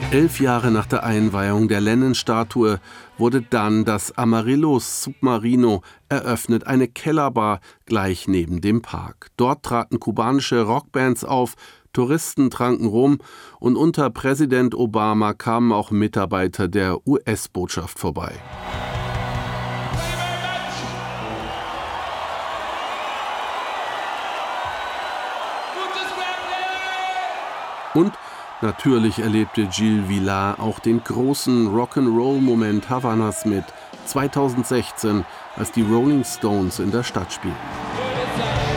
11 Jahre nach der Einweihung der Lennon-Statue wurde dann das Amarillo Submarino eröffnet, eine Kellerbar gleich neben dem Park. Dort traten kubanische Rockbands auf, Touristen tranken rum und unter Präsident Obama kamen auch Mitarbeiter der US-Botschaft vorbei. Und natürlich erlebte Gil Villar auch den großen Rock'n'Roll-Moment Havanas mit 2016, als die Rolling Stones in der Stadt spielten.